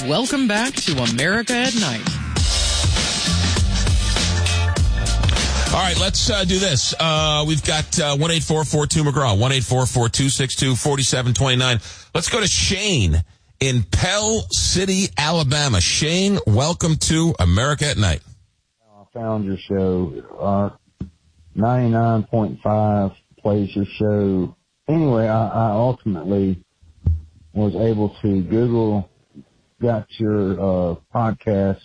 Welcome back to America at Night. All right, let's do this. We've got 1-844-2-McGraw, 1-844-262-4729. Let's go to Shane in Pell City, Alabama. Shane, welcome to America at Night. I found your show. 99.5 plays your show. Anyway, I ultimately was able to Google, got your podcast,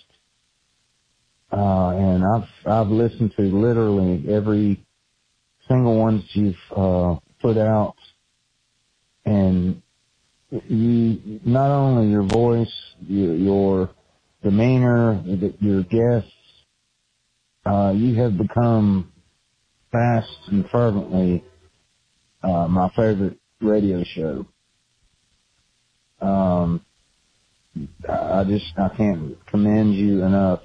and I've listened to literally every single one that you've put out, and you, not only your voice, your demeanor, your guests, you have become fast and fervently my favorite radio show. I can't commend you enough.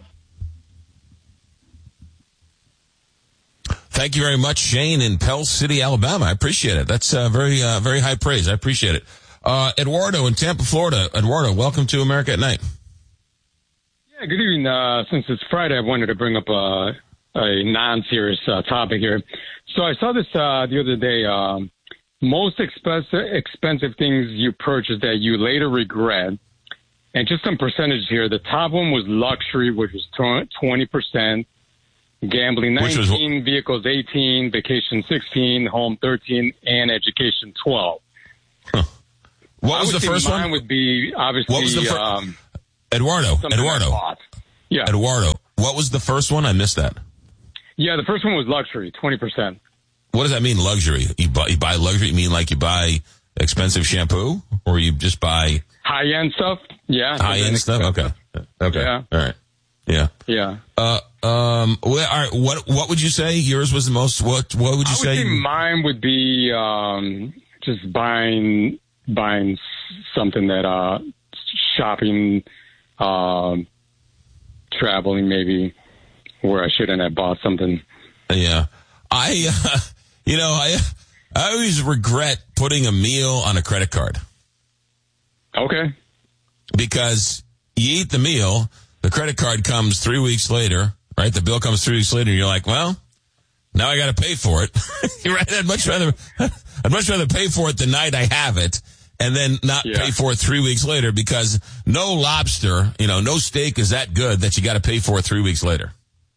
Thank you very much, Shane in Pell City, Alabama. I appreciate it. That's very high praise. I appreciate it. Eduardo in Tampa, Florida. Eduardo, welcome to America at Night. Yeah, good evening. Since it's Friday, I wanted to bring up a non-serious topic here. So I saw this the other day. Most expensive things you purchased that you later regret. And just some percentage here. The top one was luxury, which was 20%. Gambling 19, vehicles 18, vacation 16, home 13, and education 12. Huh. What was the first one? Mine would be obviously. What was the Eduardo. Yeah. Eduardo. What was the first one? I missed that. Yeah, the first one was luxury, 20%. What does that mean, luxury? You buy luxury? You mean like you buy expensive shampoo, or you just buy high-end stuff? Yeah. High-end stuff? Okay. Yeah. All right. Yeah. Yeah. What would you say yours was the most? What would you say? I would say mine would be just buying something that shopping, traveling maybe where I shouldn't have bought something. Yeah. I always regret putting a meal on a credit card. Okay. Because you eat the meal, the credit card comes 3 weeks later, right? The bill comes 3 weeks later, and you're like, well, now I got to pay for it. Right? I'd much rather pay for it the night I have it, and then not pay for it 3 weeks later, because no lobster, no steak is that good that you got to pay for it 3 weeks later.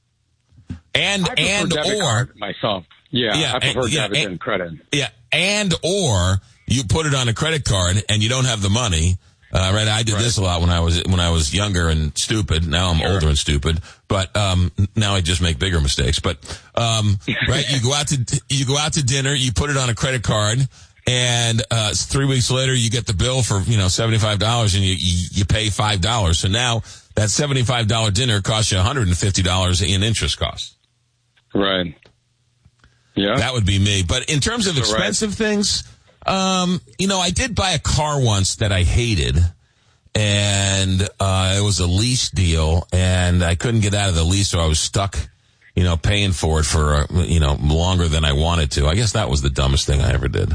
I prefer myself. I prefer debit than credit. Yeah, or you put it on a credit card and you don't have the money. Right, I did this a lot when I was younger and stupid. Now I'm older and stupid, but now I just make bigger mistakes. But right, you go out to dinner, you put it on a credit card, and 3 weeks later you get the bill for $75, and you pay $5. So now that $75 dinner costs you $150 in interest costs. Right. Yeah. That would be me. But in terms of expensive things, I did buy a car once that I hated, and it was a lease deal, and I couldn't get out of the lease, so I was stuck, paying for it for, longer than I wanted to. I guess that was the dumbest thing I ever did.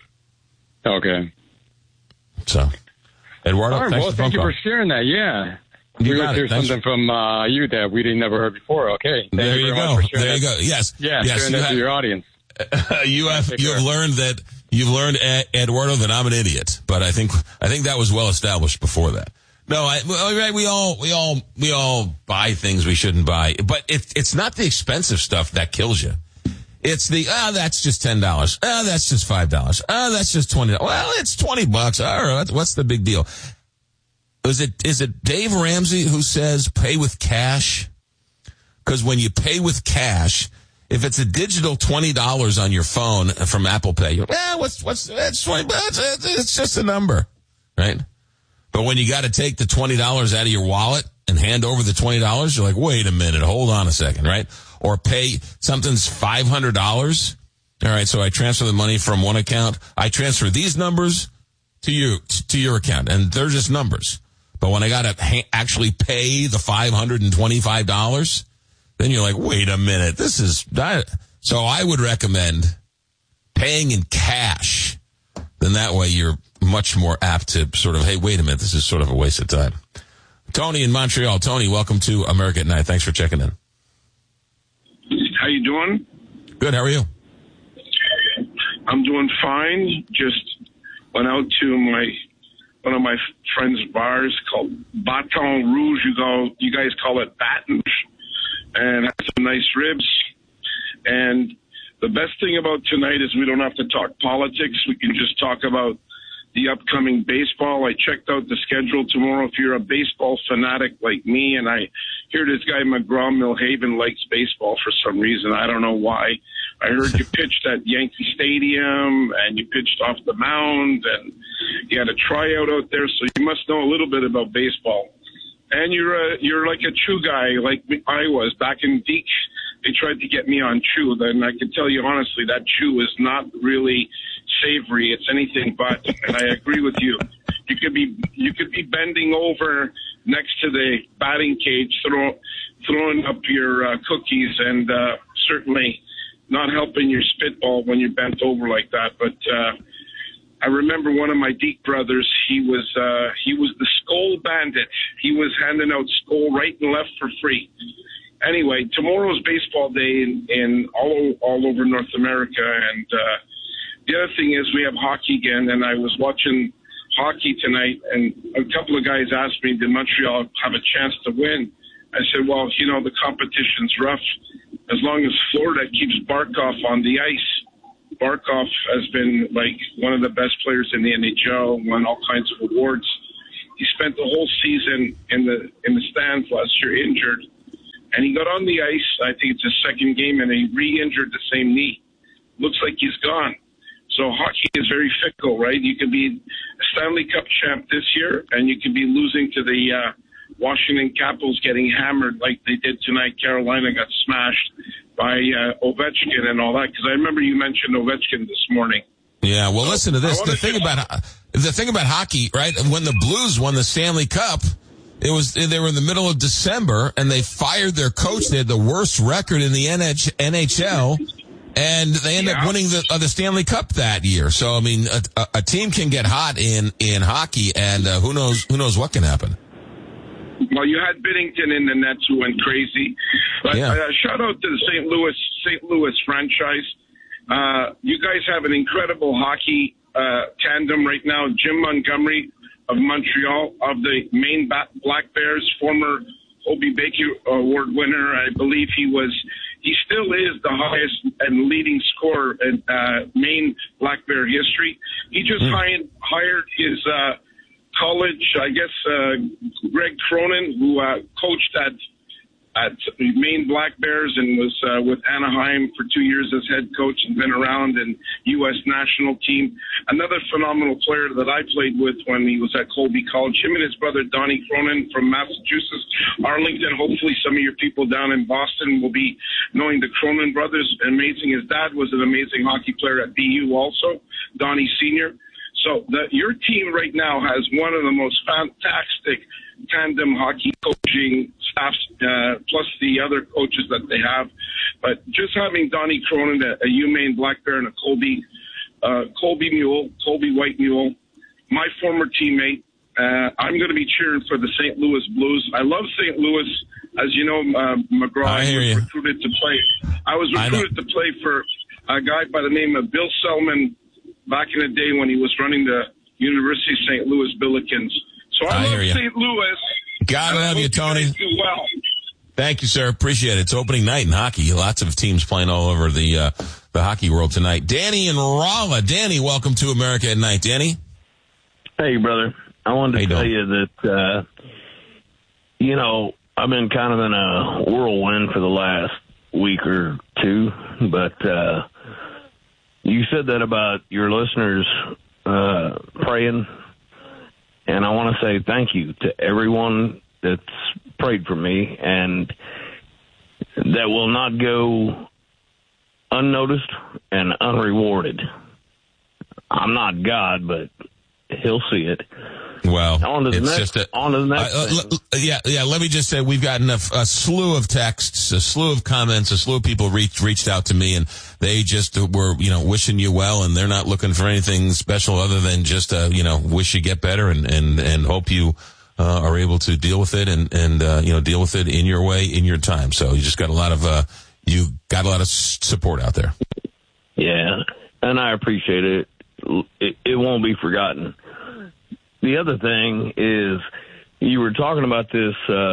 Okay. So, Eduardo, all right, thank you for sharing that. Yeah. We would hear something from you that we didn't never heard before. Okay. There you go. There you go. Yes. Yeah. Sharing that to your audience. You've learned, Eduardo, that I'm an idiot, but I think that was well established before that. No, we all buy things we shouldn't buy, but it's not the expensive stuff that kills you. It's that's just $10. That's just $5. That's just $20. Well, it's $20. All right, what's the big deal? Is it Dave Ramsey who says pay with cash? Because when you pay with cash, if it's a digital $20 on your phone from Apple Pay, you're that's $20? It's just a number, right? But when you got to take the $20 out of your wallet and hand over the $20, you're like, wait a minute, hold on a second, right? Or pay something's $500. All right, so I transfer the money from one account. I transfer these numbers to your account, and they're just numbers. But when I got to actually pay the $525, then you're like, wait a minute, this is that. So I would recommend paying in cash. Then that way you're much more apt to sort of, hey, wait a minute, this is sort of a waste of time. Tony in Montreal. Tony, welcome to America at Night. Thanks for checking in. How you doing? Good. How are you? I'm doing fine. Just went out to one of my friends' bars called Baton Rouge. You guys call it Baton, and had some nice ribs. And the best thing about tonight is we don't have to talk politics. We can just talk about the upcoming baseball. I checked out the schedule tomorrow. If you're a baseball fanatic like me, and I hear this guy McGraw-Milhaven likes baseball for some reason. I don't know why. I heard you pitched at Yankee Stadium, and you pitched off the mound, and you had a tryout out there, so you must know a little bit about baseball. And you're like a Chew guy, like I was back in Deke. They tried to get me on Chew, and I can tell you honestly that Chew is not really savory. It's anything but. And I agree with you. You could be bending over next to the batting cage, throwing up your cookies, and certainly not helping your spitball when you're bent over like that. But I remember one of my Deke brothers. He was the Skol Bandit. He was handing out Skol right and left for free. Anyway, tomorrow's baseball day in all over North America, and the other thing is we have hockey again. And I was watching hockey tonight, and a couple of guys asked me, did Montreal have a chance to win? I said, well, the competition's rough. As long as Florida keeps Barkov on the ice. Barkov has been like one of the best players in the NHL, won all kinds of awards. He spent the whole season in the stands last year injured, and he got on the ice. I think it's his second game, and he re-injured the same knee. Looks like he's gone. So hockey is very fickle, right? You could be a Stanley Cup champ this year, and you could be losing to the Washington Capitals, getting hammered like they did tonight. Carolina got smashed by Ovechkin and all that, because I remember you mentioned Ovechkin this morning. Yeah, well, listen to this. The thing about hockey, right? When the Blues won the Stanley Cup, they were in the middle of December, and they fired their coach. They had the worst record in the NHL, and they ended up winning the Stanley Cup that year. So, I mean, a team can get hot in hockey, and who knows what can happen. Well, you had Binnington in the Nets who went crazy. But shout out to the St. Louis franchise. You guys have an incredible hockey tandem right now. Jim Montgomery of Montreal, of the Maine Black Bears, former Obie Baker Award winner. I believe he still is the highest and leading scorer in Maine Black Bear history. He just hired his college, I guess, Greg Cronin, who coached at Maine Black Bears and was with Anaheim for 2 years as head coach and been around in U.S. national team. Another phenomenal player that I played with when he was at Colby College. Him and his brother Donnie Cronin from Massachusetts, Arlington. Hopefully some of your people down in Boston will be knowing the Cronin brothers. Amazing. His dad was an amazing hockey player at BU also, Donnie Sr. So your team right now has one of the most fantastic tandem hockey coaching staffs, plus the other coaches that they have. But just having Donnie Cronin, a UMaine Black Bear, and a Colby White Mule, my former teammate, I'm going to be cheering for the St. Louis Blues. I love St. Louis. As you know, McGraw was recruited to play. I was recruited to play for a guy by the name of Bill Selman back in the day when he was running the University of St. Louis Billikens. So I love St. Louis. Gotta love you, Tony. Do well. Thank you, sir. Appreciate it. It's opening night in hockey. Lots of teams playing all over the hockey world tonight. Danny and Rolla. Danny, welcome to America at Night. Danny? Hey, brother. I wanted to tell you that, I've been kind of in a whirlwind for the last week or two, but you said that about your listeners praying, and I want to say thank you to everyone that's prayed for me, and that will not go unnoticed and unrewarded. I'm not God, but he'll see it. Well, on to the next. Let me just say we've gotten a slew of texts, a slew of comments, a slew of people reached out to me, and they just were, wishing you well, and they're not looking for anything special other than just, wish you get better and hope you are able to deal with it and deal with it in your way, in your time. So you just got a lot of support out there. Yeah, and I appreciate it. It won't be forgotten. The other thing is, you were talking about this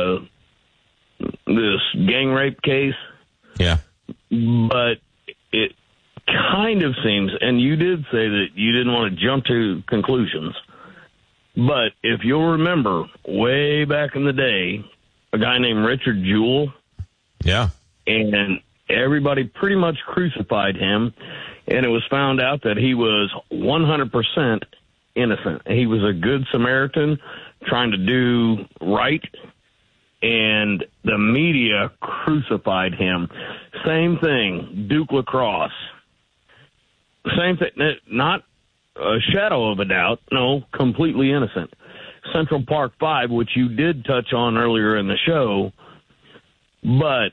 gang rape case. Yeah. But it kind of seems, and you did say that you didn't want to jump to conclusions, but if you'll remember, way back in the day, a guy named Richard Jewell. Yeah. And everybody pretty much crucified him, and it was found out that he was 100% innocent. He was a good Samaritan trying to do right, and the media crucified him. Same thing, Duke Lacrosse. Same thing, not a shadow of a doubt, no, completely innocent. Central Park 5, which you did touch on earlier in the show, but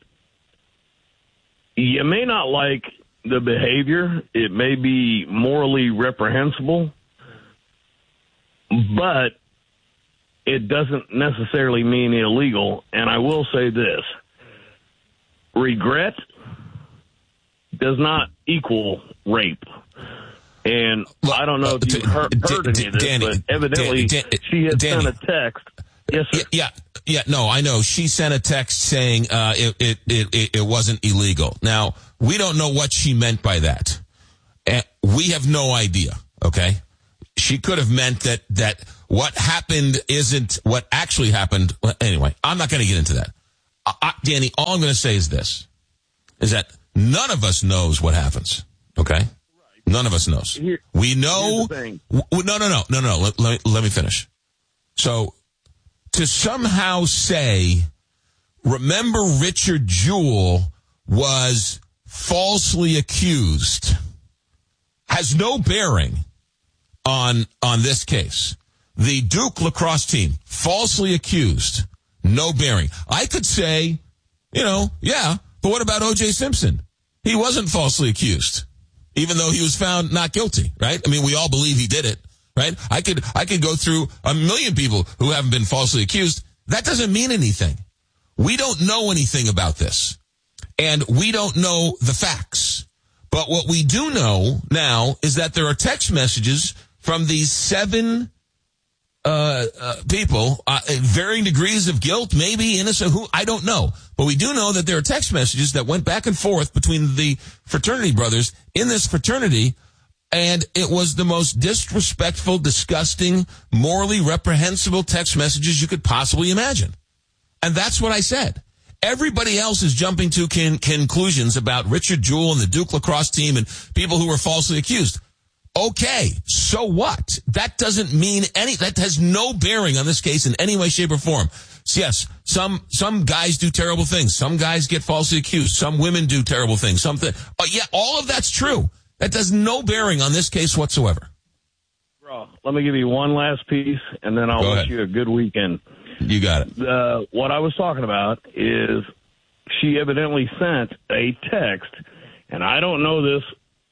you may not like the behavior. It may be morally reprehensible, but it doesn't necessarily mean illegal. And I will say this, regret does not equal rape. And I don't know if you heard any of this, Danny, but evidently she had sent a text. Yes, sir. Yeah, no, I know. She sent a text saying it wasn't illegal. Now, we don't know what she meant by that. We have no idea, okay? She could have meant that what happened isn't what actually happened. Well, anyway, I'm not going to get into that. Danny, all I'm going to say is this, is that none of us knows what happens, okay? None of us knows. We know. No. Let me finish. So, to somehow say, remember Richard Jewell was falsely accused, has no bearing on this case. The Duke lacrosse team, falsely accused, no bearing. I could say, yeah, but what about O.J. Simpson? He wasn't falsely accused, even though he was found not guilty, right? I mean, we all believe he did it, right? I could go through a million people who haven't been falsely accused. That doesn't mean anything. We don't know anything about this, and we don't know the facts. But what we do know now is that there are text messages from these 7 people, varying degrees of guilt, maybe innocent, I don't know. But we do know that there are text messages that went back and forth between the fraternity brothers in this fraternity, and it was the most disrespectful, disgusting, morally reprehensible text messages you could possibly imagine. And that's what I said. Everybody else is jumping to conclusions about Richard Jewell and the Duke lacrosse team and people who were falsely accused. Okay, so what? That doesn't mean that has no bearing on this case in any way, shape, or form. So yes, some guys do terrible things. Some guys get falsely accused. Some women do terrible things. Yeah, all of that's true. That does no bearing on this case whatsoever. Bro, let me give you one last piece, and then I'll wish you a good weekend. You got it. What I was talking about is she evidently sent a text, and I don't know this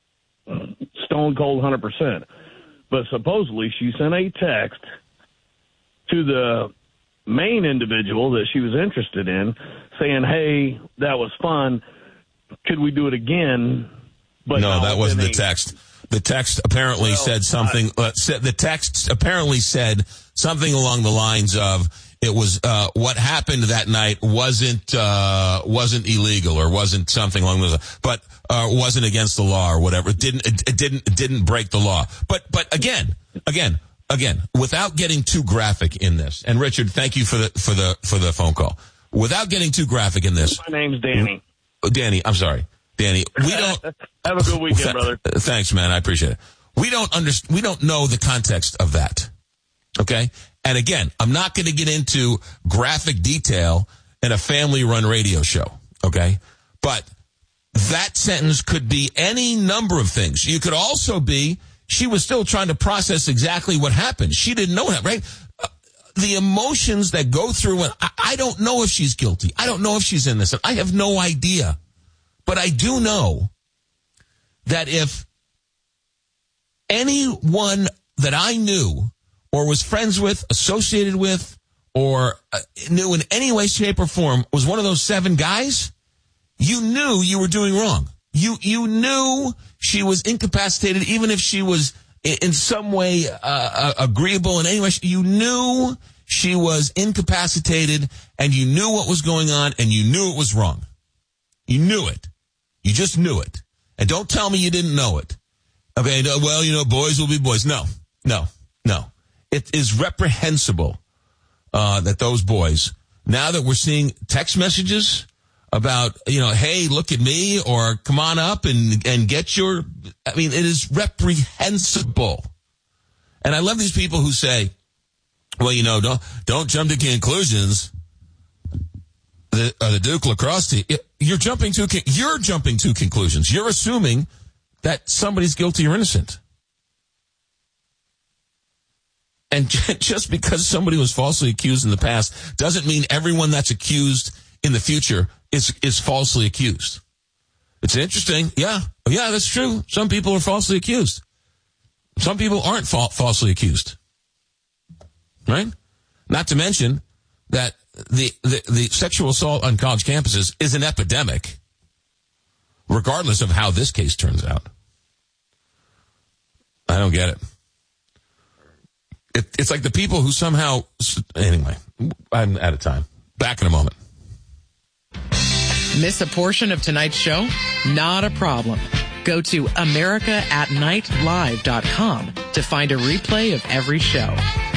stone cold 100%, but supposedly she sent a text to the main individual that she was interested in saying, hey, that was fun. Could we do it again? But no, that wasn't the text. The text apparently said something. The text apparently said something along the lines of, it was what happened that night wasn't illegal or wasn't something along those lines, but wasn't against the law or whatever. It didn't break the law. But again, without getting too graphic in this. And Richard, thank you for the phone call. Without getting too graphic in this. My name's Danny. Danny, I'm sorry. Danny, we don't have a good weekend, brother. Thanks, man. I appreciate it. We don't know the context of that. Okay? And again, I'm not going to get into graphic detail in a family-run radio show. Okay? But that sentence could be any number of things. You could also be, she was still trying to process exactly what happened. She didn't know that, right? The emotions that go through, I don't know if she's guilty. I don't know if she's innocent. I have no idea. But I do know that if anyone that I knew or was friends with, associated with, or knew in any way, shape, or form was one of those 7 guys, you knew you were doing wrong. You knew she was incapacitated, even if she was in some way agreeable in any way. You knew she was incapacitated, and you knew what was going on, and you knew it was wrong. You knew it. You just knew it. And don't tell me you didn't know it. Okay, well, boys will be boys. No. It is reprehensible that those boys, now that we're seeing text messages about, hey, look at me, or come on up and get your, it is reprehensible. And I love these people who say, well, don't jump to conclusions. The Duke lacrosse team, you're jumping to conclusions. You're assuming that somebody's guilty or innocent. And just because somebody was falsely accused in the past doesn't mean everyone that's accused in the future is falsely accused. It's interesting. Yeah, that's true. Some people are falsely accused. Some people aren't falsely accused. Right? Not to mention that the sexual assault on college campuses is an epidemic, regardless of how this case turns out. I don't get it. It's like the people who somehow... Anyway, I'm out of time. Back in a moment. Miss a portion of tonight's show? Not a problem. Go to AmericaAtNightLive.com to find a replay of every show.